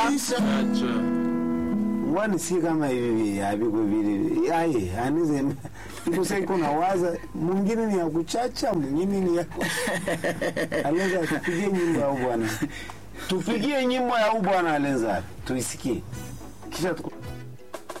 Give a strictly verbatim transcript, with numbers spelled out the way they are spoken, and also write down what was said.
Wani si kama hivi hapo vile. Yaye, anize kusema kuna waza mwingine ni ya kuchacha, mwingine ni ya Alenza tupigie nyimbo ya bwana. Tupigie nyimbo ya bwana Alenza. Tuisikie. Kisha